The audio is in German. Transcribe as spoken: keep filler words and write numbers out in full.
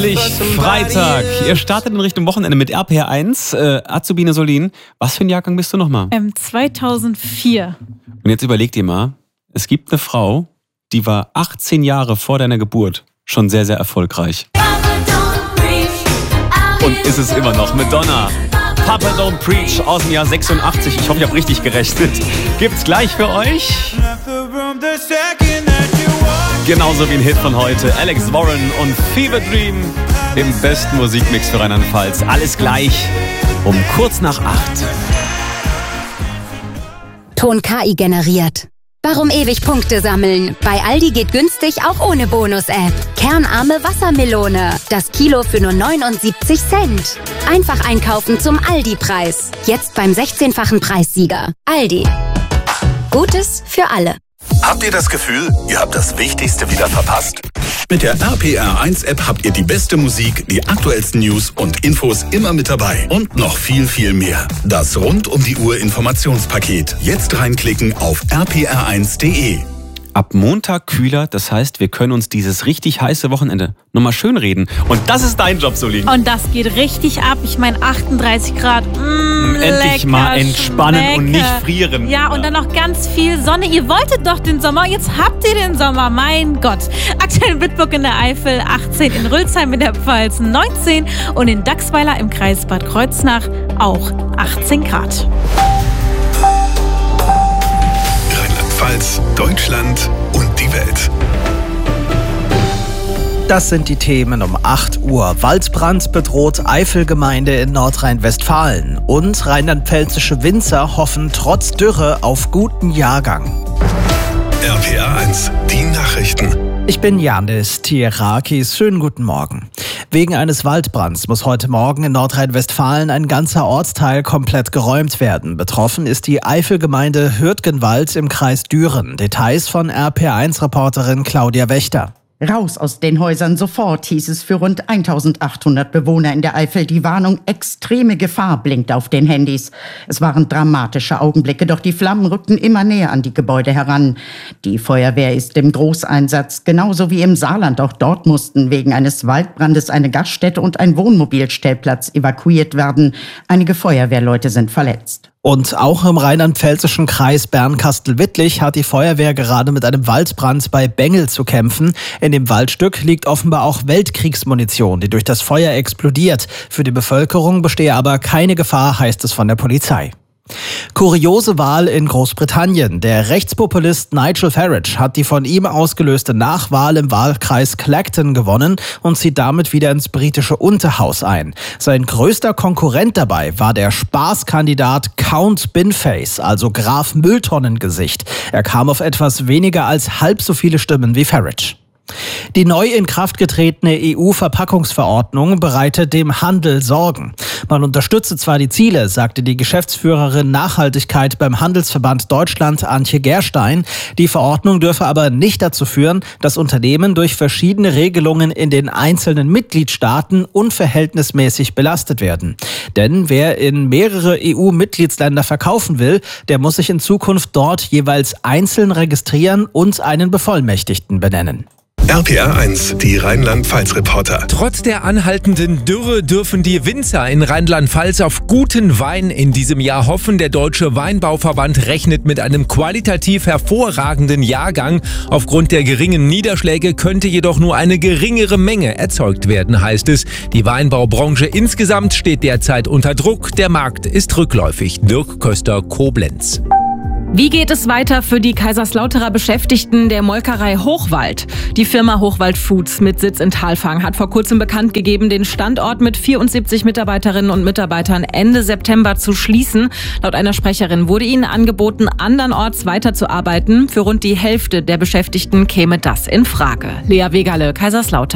Endlich Freitag. Ihr startet in Richtung Wochenende mit R P R eins. Äh, Azubine Solin, was für ein Jahrgang bist du nochmal? Ähm, zweitausendvier. Und jetzt überleg dir mal, es gibt eine Frau, die war achtzehn Jahre vor deiner Geburt schon sehr, sehr erfolgreich. Und ist es immer noch. Madonna. Papa Don't Preach aus dem Jahr sechsundachtzig. Ich hoffe, ich habe richtig gerechnet. Gibt's gleich für euch. Genauso wie ein Hit von heute. Alex Warren und Fever Dream im besten Musikmix für Rheinland-Pfalz. Alles gleich um kurz nach acht. Ton K I generiert. Warum ewig Punkte sammeln? Bei Aldi geht günstig auch ohne Bonus-App. Kernarme Wassermelone. Das Kilo für nur neunundsiebzig Cent. Einfach einkaufen zum Aldi-Preis. Jetzt beim sechzehnfachen Preissieger. Aldi. Gutes für alle. Habt ihr das Gefühl, ihr habt das Wichtigste wieder verpasst? Mit der R P R eins App habt ihr die beste Musik, die aktuellsten News und Infos immer mit dabei. Und noch viel, viel mehr. Das rund um die Uhr Informationspaket. Jetzt reinklicken auf r p r eins punkt d e. Ab Montag kühler, das heißt, wir können uns dieses richtig heiße Wochenende nochmal schön reden. Und das ist dein Job, Solin. Und das geht richtig ab. Ich meine achtunddreißig Grad. Mmh, Endlich lecker, mal entspannen schmecke. und nicht frieren. Ja, und dann noch ganz viel Sonne. Ihr wolltet doch den Sommer, jetzt habt ihr den Sommer. Mein Gott. Aktuell in Wittburg in der Eifel achtzehn, in Rülsheim in der Pfalz neunzehn und in Dachsweiler im Kreis Bad Kreuznach auch achtzehn Grad. Rheinland-Pfalz, Deutschland und die Welt. Das sind die Themen um acht Uhr. Waldbrand bedroht Eifelgemeinde in Nordrhein-Westfalen. Und rheinland-pfälzische Winzer hoffen trotz Dürre auf guten Jahrgang. R P R eins, die Nachrichten. Ich bin Janis Tierakis. Schönen guten Morgen. Wegen eines Waldbrands muss heute Morgen in Nordrhein-Westfalen ein ganzer Ortsteil komplett geräumt werden. Betroffen ist die Eifelgemeinde Hürtgenwald im Kreis Düren. Details von R P R eins Reporterin Claudia Wächter. Raus aus den Häusern sofort, hieß es für rund eintausendachthundert Bewohner in der Eifel. Die Warnung extreme Gefahr blinkt auf den Handys. Es waren dramatische Augenblicke, doch die Flammen rückten immer näher an die Gebäude heran. Die Feuerwehr ist im Großeinsatz, genauso wie im Saarland. Auch dort mussten wegen eines Waldbrandes eine Gaststätte und ein Wohnmobilstellplatz evakuiert werden. Einige Feuerwehrleute sind verletzt. Und auch im rheinland-pfälzischen Kreis Bernkastel-Wittlich hat die Feuerwehr gerade mit einem Waldbrand bei Bengel zu kämpfen. In dem Waldstück liegt offenbar auch Weltkriegsmunition, die durch das Feuer explodiert. Für die Bevölkerung bestehe aber keine Gefahr, heißt es von der Polizei. Kuriose Wahl in Großbritannien. Der Rechtspopulist Nigel Farage hat die von ihm ausgelöste Nachwahl im Wahlkreis Clacton gewonnen und zieht damit wieder ins britische Unterhaus ein. Sein größter Konkurrent dabei war der Spaßkandidat Count Binface, also Graf Mülltonnengesicht. Er kam auf etwas weniger als halb so viele Stimmen wie Farage. Die neu in Kraft getretene E U-Verpackungsverordnung bereitet dem Handel Sorgen. Man unterstütze zwar die Ziele, sagte die Geschäftsführerin Nachhaltigkeit beim Handelsverband Deutschland Antje Gerstein. Die Verordnung dürfe aber nicht dazu führen, dass Unternehmen durch verschiedene Regelungen in den einzelnen Mitgliedstaaten unverhältnismäßig belastet werden. Denn wer in mehrere E U-Mitgliedsländer verkaufen will, der muss sich in Zukunft dort jeweils einzeln registrieren und einen Bevollmächtigten benennen. R P R eins, die Rheinland-Pfalz-Reporter. Trotz der anhaltenden Dürre dürfen die Winzer in Rheinland-Pfalz auf guten Wein in diesem Jahr hoffen. Der Deutsche Weinbauverband rechnet mit einem qualitativ hervorragenden Jahrgang. Aufgrund der geringen Niederschläge könnte jedoch nur eine geringere Menge erzeugt werden, heißt es. Die Weinbaubranche insgesamt steht derzeit unter Druck. Der Markt ist rückläufig. Dirk Köster, Koblenz. Wie geht es weiter für die Kaiserslauterer Beschäftigten der Molkerei Hochwald? Die Firma Hochwald Foods mit Sitz in Thalfang hat vor kurzem bekannt gegeben, den Standort mit vierundsiebzig Mitarbeiterinnen und Mitarbeitern Ende September zu schließen. Laut einer Sprecherin wurde ihnen angeboten, andernorts weiterzuarbeiten. Für rund die Hälfte der Beschäftigten käme das in Frage. Lea Wegerle, Kaiserslautern.